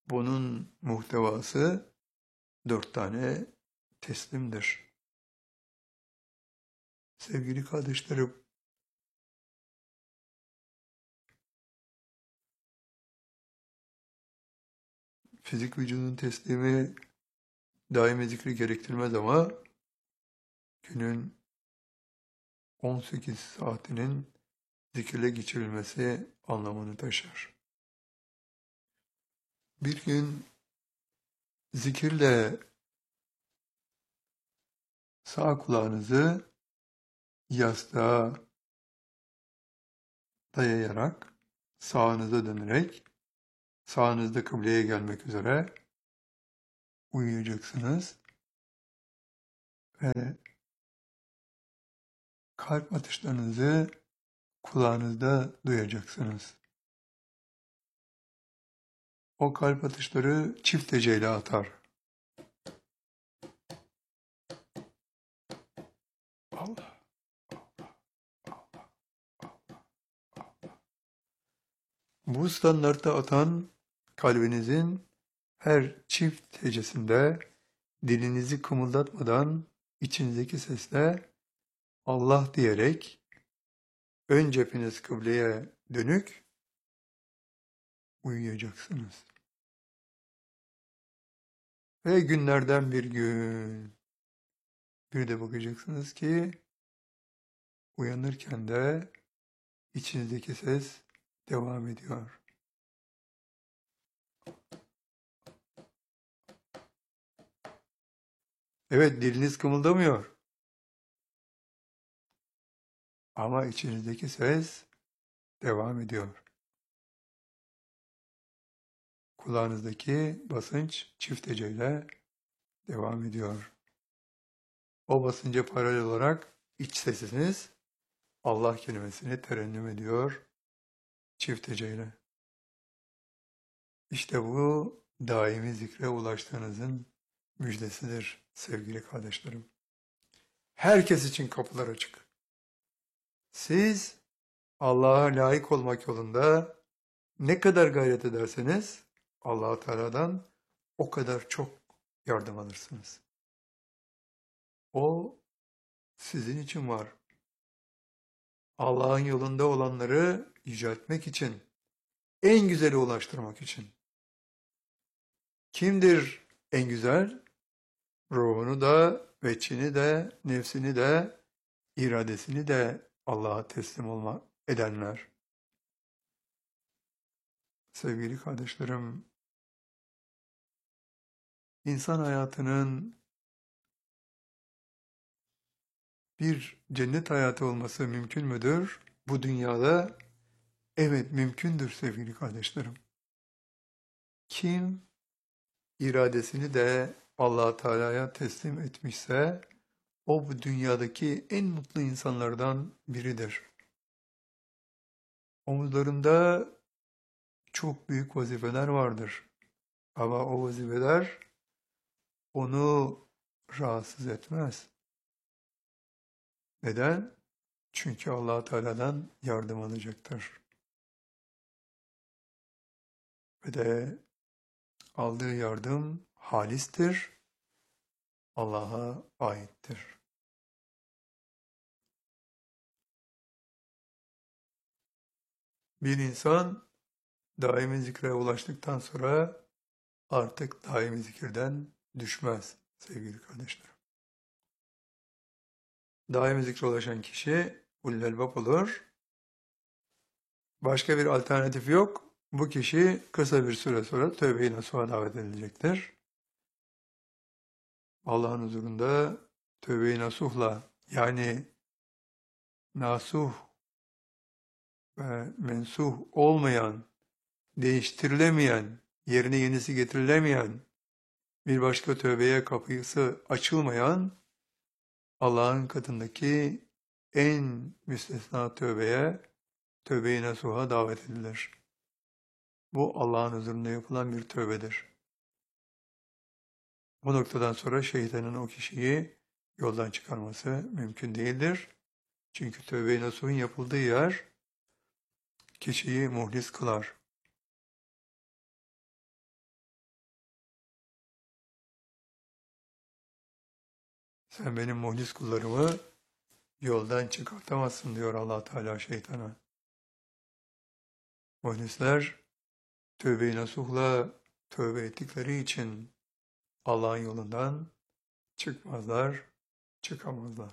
Bunun muhtevası 4 tane teslimdir. Sevgili kardeşlerim, fizik vücudun teslimi daimi zikri gerektirmez ama günün 18 saatinin zikirle geçirilmesi anlamını taşır. Bir gün zikirle sağ kulağınızı yastığa dayayarak, sağınıza dönerek, sağınızda kıbleye gelmek üzere uyuyacaksınız ve kalp atışlarınızı kulağınızda duyacaksınız. O kalp atışları çift heceyle atar. Allah, bu standartta atan kalbinizin her çift hecesinde dilinizi kımıldatmadan içinizdeki sesle Allah diyerek ön cepheniz kıbleye dönük uyuyacaksınız. Ve günlerden bir gün bir de bakacaksınız ki uyanırken de içinizdeki ses devam ediyor. Evet, diliniz kımıldamıyor. Ama içinizdeki ses devam ediyor. Kulağınızdaki basınç çift heceyle devam ediyor. O basınca paralel olarak iç sesiniz Allah kelimesini terennüm ediyor çift heceyle. İşte bu daimi zikre ulaştığınızın müjdesidir sevgili kardeşlerim. Herkes için kapılar açık. Siz Allah'a layık olmak yolunda ne kadar gayret ederseniz Allah-u Teala'dan o kadar çok yardım alırsınız. O sizin için var. Allah'ın yolunda olanları yüceltmek için, en güzeli ulaştırmak için. Kimdir en güzel? Ruhunu da, veçhini de, nefsini de, iradesini de Allah'a teslim edenler. Sevgili kardeşlerim, insan hayatının bir cennet hayatı olması mümkün müdür? Bu dünyada evet mümkündür sevgili kardeşlerim. Kim iradesini de Allah Teala'ya teslim etmişse o bu dünyadaki en mutlu insanlardan biridir. Omuzlarında çok büyük vazifeler vardır. Ama o vazifeler onu rahatsız etmez. Neden? Çünkü Allah Teala'dan yardım alacaktır. Ve de aldığı yardım halistir, Allah'a aittir. Bir insan daimi zikre ulaştıktan sonra artık daimi zikirden düşmez sevgili kardeşlerim. Daimi zikre ulaşan kişi ulul elbab olur. Başka bir alternatif yok. Bu kişi kısa bir süre sonra tövbe-i nasuha davet edilecektir. Allah'ın huzurunda tövbe-i nasuhla yani nasuh ve mensuh olmayan, değiştirilemeyen, yerine yenisi getirilemeyen, bir başka tövbeye kapısı açılmayan Allah'ın katındaki en müstesna tövbeye, tövbe-i nasuha davet edilir. Bu Allah'ın huzurunda yapılan bir tövbedir. Bu noktadan sonra şeytanın o kişiyi yoldan çıkarması mümkün değildir. Çünkü tövbe-i nasuhun yapıldığı yer kişiyi muhlis kılar. Sen benim muhlis kullarımı yoldan çıkartamazsın diyor Allah Teala şeytana. Muhlisler tövbe-i nasuhla tövbe ettikleri için Allah'ın yolundan çıkmazlar, çıkamazlar.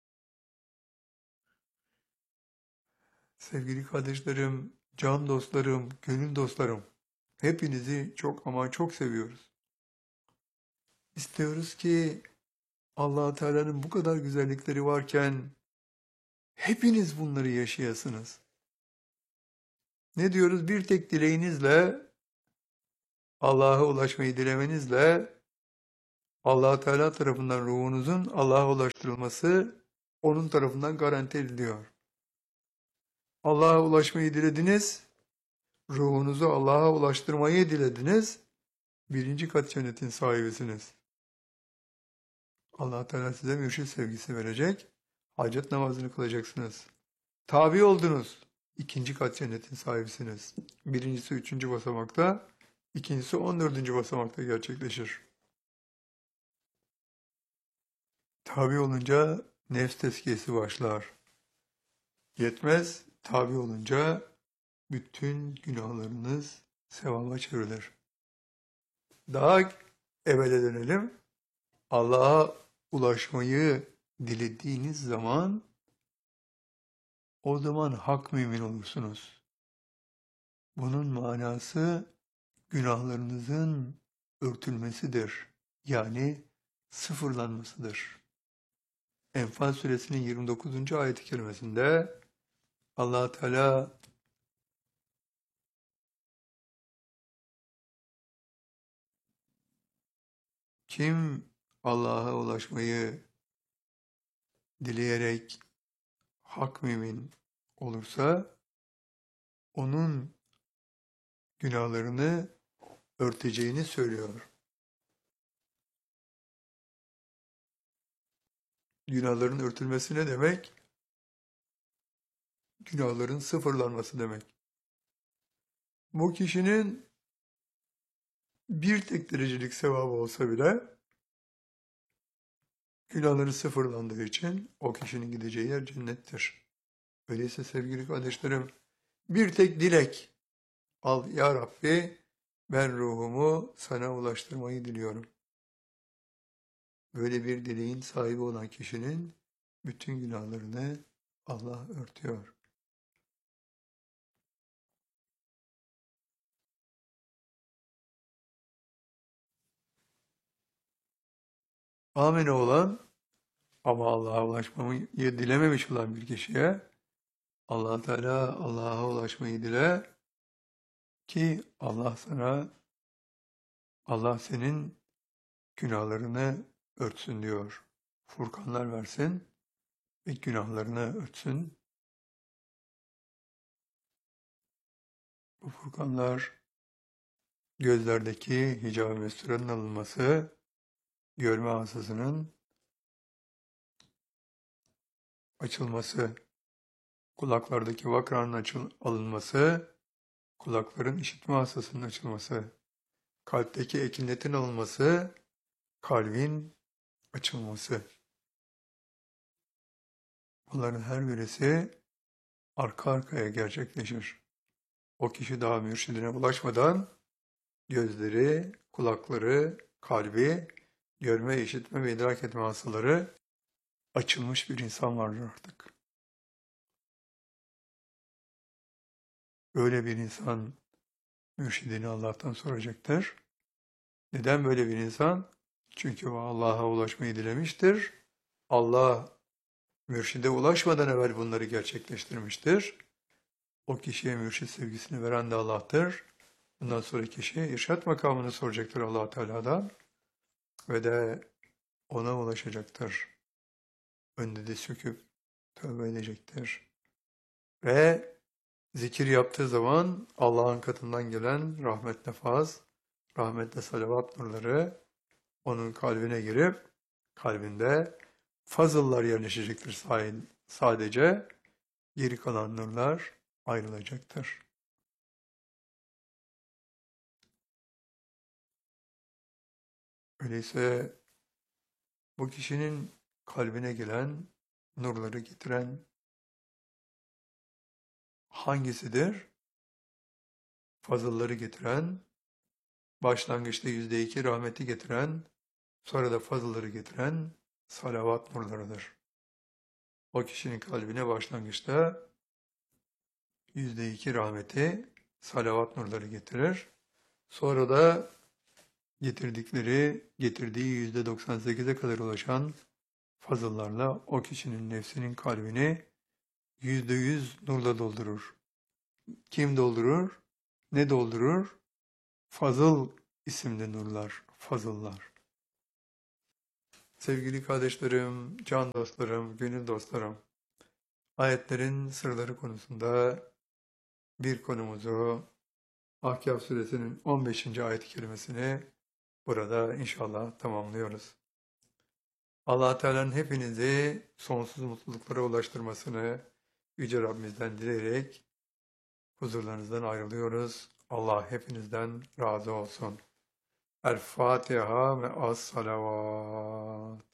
Sevgili kardeşlerim, can dostlarım, gönül dostlarım, hepinizi çok ama çok seviyoruz. İstiyoruz ki Allah Teala'nın bu kadar güzellikleri varken hepiniz bunları yaşayasınız. Ne diyoruz? Bir tek dileğinizle, Allah'a ulaşmayı dilemenizle Allah Teala tarafından ruhunuzun Allah'a ulaştırılması onun tarafından garanti ediliyor. Allah'a ulaşmayı dilediniz, ruhunuzu Allah'a ulaştırmayı dilediniz, birinci kat cennetin sahibisiniz. Allah Teala size mürşid sevgisi verecek, hacet namazını kılacaksınız. Tabi oldunuz, ikinci kat cennetin sahibisiniz. Birincisi üçüncü basamakta, ikincisi 14. basamakta gerçekleşir. Tabi olunca nefs tezkiyesi başlar. Yetmez, tabi olunca bütün günahlarınız sevaba çevrilir. Daha evvele dönelim. Allah'a ulaşmayı dilediğiniz zaman o zaman hak mümin olursunuz. Bunun manası günahlarınızın örtülmesidir. Yani sıfırlanmasıdır. Enfal suresinin 29. ayet-i kerimesinde Allah Teala kim Allah'a ulaşmayı dileyerek hak mümin olursa onun günahlarını örteceğini söylüyor. Günahların örtülmesi ne demek? Günahların sıfırlanması demek. Bu kişinin bir tek derecelik sevabı olsa bile günahları sıfırlandığı için o kişinin gideceği yer cennettir. Öyleyse sevgili kardeşlerim, bir tek dilek al ya Rabbi, ben ruhumu sana ulaştırmayı diliyorum. Böyle bir dileğin sahibi olan kişinin bütün günahlarını Allah örtüyor. Amine olan ama Allah'a ulaşmayı dilememiş olan bir kişiye Allah Teala Allah'a ulaşmayı dile ki Allah senin günahlarını örtsün diyor. Furkanlar versin ve günahlarını örtsün. Bu furkanlar gözlerdeki hicab-ı mesturanın alınması, görme hasasının açılması, kulaklardaki vakranın alınması, kulakların işitme hasasının açılması, kalpteki ekinetin alınması, kalbin açılması. Bunların her birisi arka arkaya gerçekleşir. O kişi daha mürşidine ulaşmadan gözleri, kulakları, kalbi, görme, işitme ve idrak etme hasaları açılmış bir insan vardır artık. Böyle bir insan mürşidini Allah'tan soracaktır. Neden böyle bir insan? Çünkü o Allah'a ulaşmayı dilemiştir. Allah mürşide ulaşmadan evvel bunları gerçekleştirmiştir. O kişiye mürşid sevgisini veren de Allah'tır. Bundan sonra kişi irşat makamını soracaktır Allah Teala'dan ve de ona ulaşacaktır. Önde diz çöküp tövbe edecektir. Ve zikir yaptığı zaman Allah'ın katından gelen rahmetle faz, rahmetle salavat nurları onun kalbine girip kalbinde fazıllar yerleşecektir sadece. Geri kalan nurlar ayrılacaktır. Öyleyse bu kişinin kalbine gelen nurları getiren hangisidir? Fazılları getiren, başlangıçta %2 rahmeti getiren, sonra da fazılları getiren salavat nurlarıdır. O kişinin kalbine başlangıçta %2 rahmeti, salavat nurları getirir. Sonra da getirdiği %98'e kadar ulaşan fazıllarla o kişinin nefsinin kalbini %100 nurla doldurur. Kim doldurur? Ne doldurur? Fazıl isimli nurlar, fazıllar. Sevgili kardeşlerim, can dostlarım, gönül dostlarım, ayetlerin sırları konusunda bir konumuzu Ahkâf suresinin 15. ayet-i kerimesini burada inşallah tamamlıyoruz. Allah Teala'nın hepinizi sonsuz mutluluklara ulaştırmasını Yüce Rabbimizden dileyerek huzurlarınızdan ayrılıyoruz. Allah hepinizden razı olsun. El Fatiha ve as salavat.